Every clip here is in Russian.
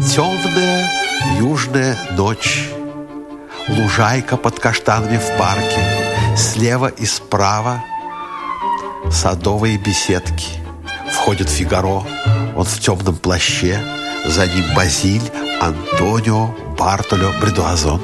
Темная южная ночь. Лужайка под каштанами в парке. Слева и справа садовые беседки. Входит Фигаро. Он в темном плаще. За ним Базиль, Антонио, Бартоло, Бредуазон.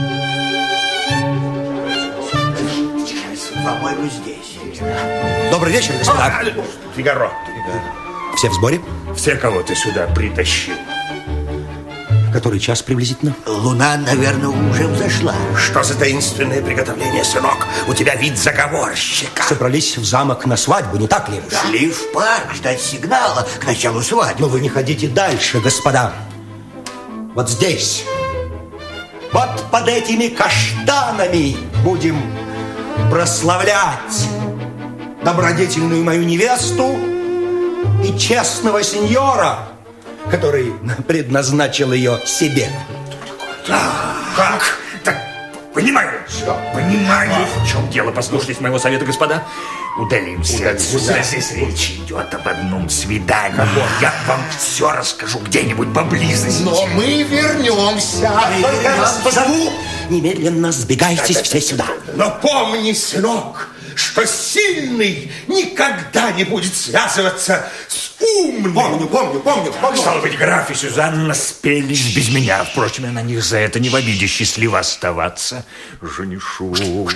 По-моему, здесь. Добрый вечер, господа. Фигаро. Все в сборе? Все, кого ты сюда притащил. Который час приблизительно? Луна, наверное, уже взошла. Что за таинственное приготовление, сынок? У тебя вид заговорщика. Собрались в замок на свадьбу, не так ли? Шли в парк ждать сигнала к началу свадьбы. Но вы не ходите дальше, господа. Вот здесь, вот под этими каштанами будем прославлять добродетельную мою невесту и честного сеньора, который предназначил ее себе. Как? Так, понимаю. Понимаю, в чем дело. Послушайтесь моего совета, господа. Удалимся отсюда. Здесь речь идет об одном свидании. Я вам все расскажу где-нибудь поблизости. Но мы вернемся. Только я вас позову. Немедленно сбегайтесь все сюда. Но помни, сынок, что сильный никогда не будет связываться с умным. Помню. Стало быть, граф и Сюзанна спелись без меня. Впрочем, я на них за это не в обиде. Счастливо оставаться. Женишу.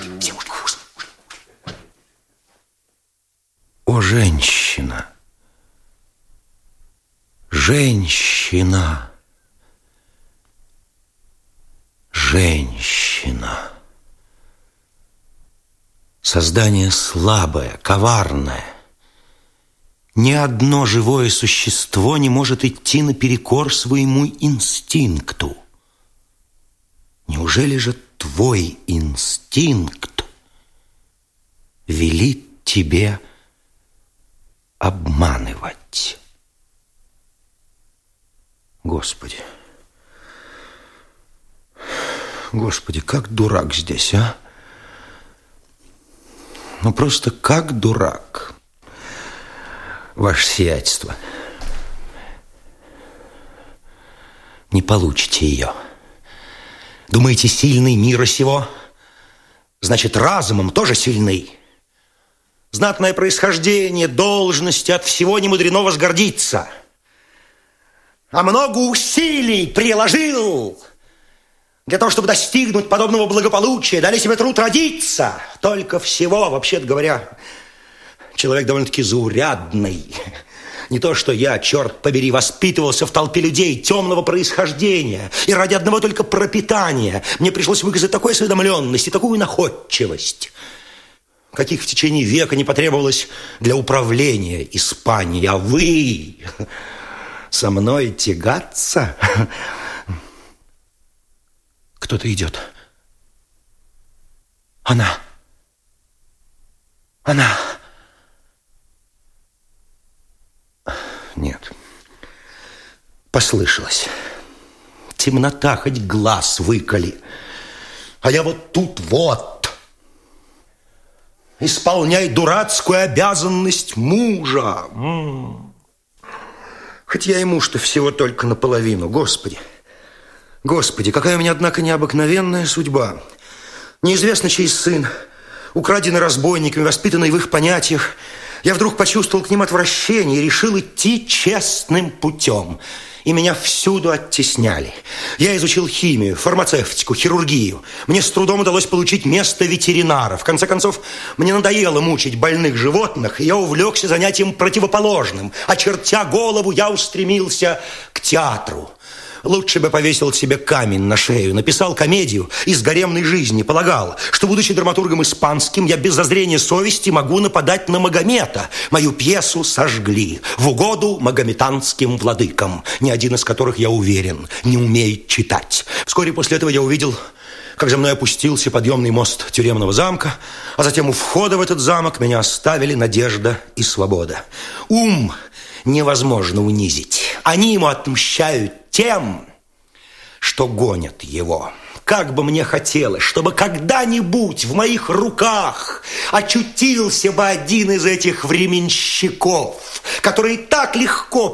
О, женщина! Женщина! Женщина! Создание слабое, коварное. Ни одно живое существо не может идти наперекор своему инстинкту. Неужели же твой инстинкт велит тебе обманывать? Господи, как дурак здесь, а? Ну, просто как дурак, ваше сиятельство. Не получите ее. Думаете, сильный мира сего? Значит, разумом тоже сильный. Знатное происхождение, должности, от всего не мудрено возгордиться. А много усилий приложил для того, чтобы достигнуть подобного благополучия, дали себе труд родиться. Только всего, вообще-то говоря, человек довольно-таки заурядный. Не то, что я, черт побери, воспитывался в толпе людей темного происхождения, и ради одного только пропитания мне пришлось выказать такую осведомленность и такую находчивость, каких в течение века не потребовалось для управления Испанией. А вы со мной тягаться? Кто-то идет. Она. Нет. Послышалось. Темнота, хоть глаз выколи. А я вот тут вот. Исполняй дурацкую обязанность мужа. Хоть я и муж-то всего только наполовину. Господи, какая у меня, однако, необыкновенная судьба. Неизвестно, чей сын, украденный разбойниками, воспитанный в их понятиях. Я вдруг почувствовал к ним отвращение и решил идти честным путем. И меня всюду оттесняли. Я изучил химию, фармацевтику, хирургию. Мне с трудом удалось получить место ветеринара. В конце концов, мне надоело мучить больных животных, и я увлекся занятием противоположным. Очертя голову, я устремился к театру. Лучше бы повесил себе камень на шею, написал комедию из гаремной жизни, полагал, что, будучи драматургом испанским, я без зазрения совести могу нападать на Магомета. Мою пьесу сожгли в угоду магометанским владыкам, ни один из которых, я уверен, не умеет читать. Вскоре после этого я увидел, как за мной опустился подъемный мост тюремного замка, а затем у входа в этот замок меня оставили надежда и свобода. Ум невозможно унизить. Они ему отмщают тем, что гонят его. Как бы мне хотелось, чтобы когда-нибудь в моих руках очутился бы один из этих временщиков, которые так легко